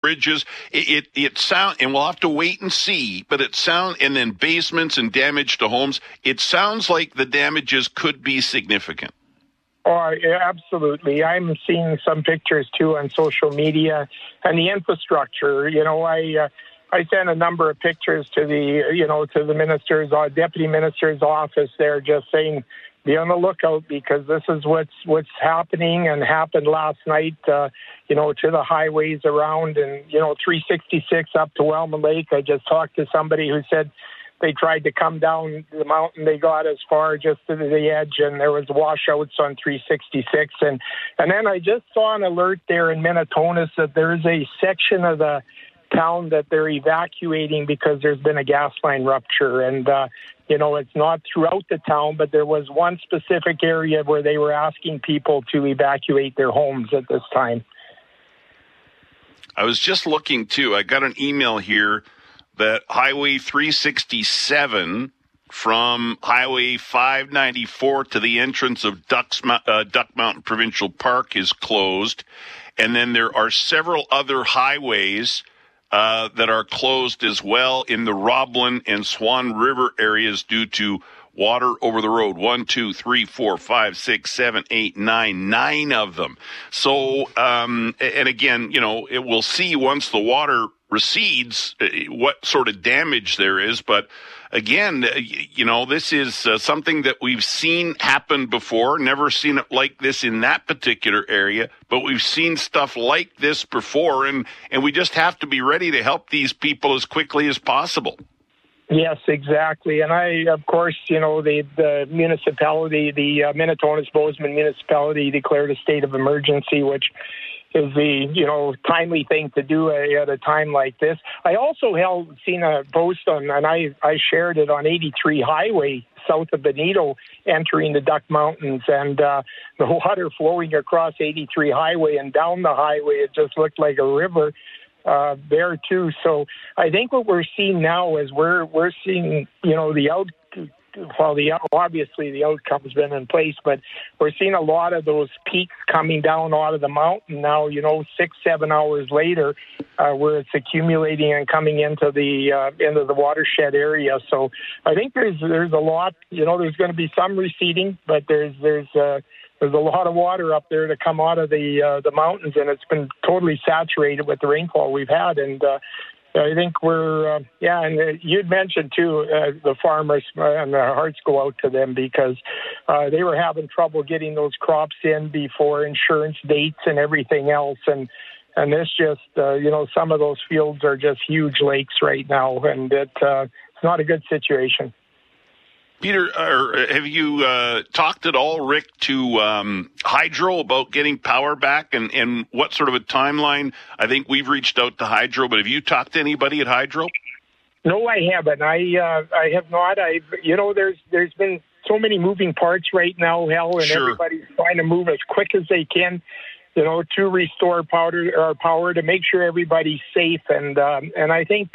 bridges. It sound, and we'll have to wait and see, but and then basements and damage to homes. It sounds like the damages could be significant. Oh, yeah, absolutely. I'm seeing some pictures too on social media, and the infrastructure. I sent a number of pictures to the minister's, deputy minister's office there, just saying, be on the lookout because this is what's happening and happened last night, to the highways around and, 366 up to Wellman Lake. I just talked to somebody who said they tried to come down the mountain. They got as far just to the edge and there was washouts on 366. And then I just saw an alert there in Minnetonka that there's a section of the town that they're evacuating because there's been a gas line rupture. And, it's not throughout the town, but there was one specific area where they were asking people to evacuate their homes at this time. I was just looking, too. I got an email here that Highway 367 from Highway 594 to the entrance of Duck Mountain Provincial Park is closed. And then there are several other highways that are closed as well in the Roblin and Swan River areas due to water over the road. 1, 2, 3, 4, 5, 6, 7, 8, 9 of them. So, and again, we'll see once the water recedes what sort of damage there is. But again, this is something that we've seen happen before, never seen it like this in that particular area, but we've seen stuff like this before, and we just have to be ready to help these people as quickly as possible. Yes, exactly. And I, of course, the municipality, the Minnetonka-Bozeman municipality declared a state of emergency, which is the, timely thing to do at a time like this. I also seen a post and I shared it on 83 Highway south of Benito entering the Duck Mountains and the water flowing across 83 Highway and down the highway. It just looked like a river there too. So I think what we're seeing now is we're seeing, obviously the outcome's been in place, but we're seeing a lot of those peaks coming down out of the mountain now, 6-7 hours later, where it's accumulating and coming into the watershed area. So I think there's a lot, there's going to be some receding, but there's a lot of water up there to come out of the mountains, and it's been totally saturated with the rainfall we've had. And I think we're, and you'd mentioned too, the farmers, and our hearts go out to them because they were having trouble getting those crops in before insurance dates and everything else. And this just, some of those fields are just huge lakes right now, and it's not a good situation. Peter, have you talked at all, Rick, to Hydro about getting power back and what sort of a timeline? I think we've reached out to Hydro, but have you talked to anybody at Hydro? No, I haven't. I have not. There's been so many moving parts right now, Hal, and sure. Everybody's trying to move as quick as they can, to restore power to make sure everybody's safe. And I think.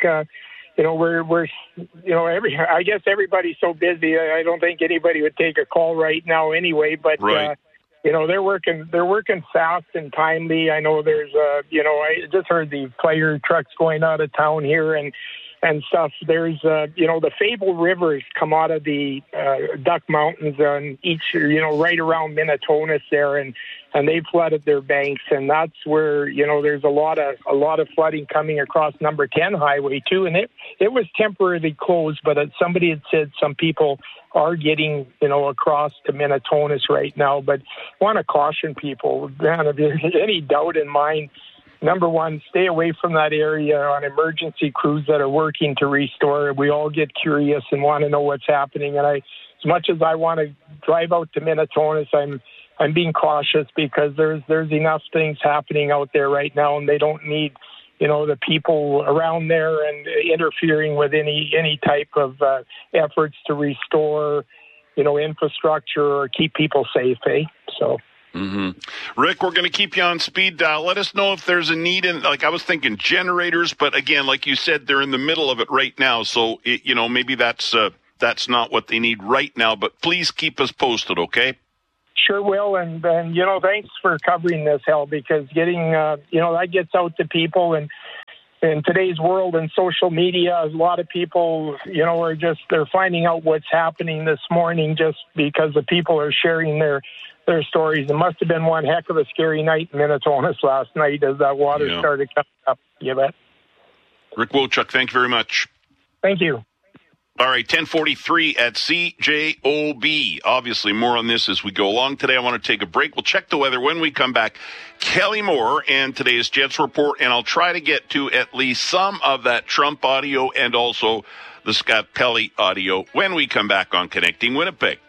I guess everybody's so busy. I don't think anybody would take a call right now anyway, but, right. They're working fast and timely. I know there's, I just heard the fire trucks going out of town here and stuff. There's, the Fable Rivers come out of the Duck Mountains on each, right around Minnetonka there, and they flooded their banks, and that's where, there's a lot of flooding coming across number 10 highway too, and it was temporarily closed, but somebody had said some people are getting, across to Minnetonka right now, but I want to caution people, man, if there's any doubt in mind, number one, stay away from that area on emergency crews that are working to restore. We all get curious and want to know what's happening. And as much as I want to drive out to Minnetonka, I'm being cautious because there's enough things happening out there right now, and they don't need, the people around there and interfering with any type of efforts to restore, infrastructure or keep people safe, So. Mm-hmm. Rick, we're going to keep you on speed dial. Let us know if there's a need in, I was thinking generators, but again, like you said, they're in the middle of it right now. So, maybe that's not what they need right now, but please keep us posted, okay? Sure will. And thanks for covering this, Hal, because getting, that gets out to people and, in today's world and social media, a lot of people, they're finding out what's happening this morning just because the people are sharing their stories. It must have been one heck of a scary night in Minitonas last night as that water started coming up. You bet. Rick Wochuk, thank you very much. Thank you. All right, 10:43 at CJOB. Obviously, more on this as we go along. Today, I want to take a break. We'll check the weather when we come back. Kelly Moore and today's Jets Report, and I'll try to get to at least some of that Trump audio and also the Scott Pelley audio when we come back on Connecting Winnipeg.